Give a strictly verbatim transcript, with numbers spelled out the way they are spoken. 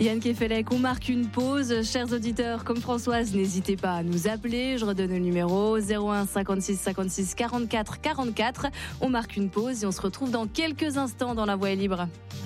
Yann Kefelec, on marque une pause. Chers auditeurs, comme Françoise, n'hésitez pas à nous appeler. Je redonne le numéro zéro un cinquante-six cinquante-six quarante-quatre quarante-quatre. On marque une pause et on se retrouve dans quelques instants dans La Voix est libre.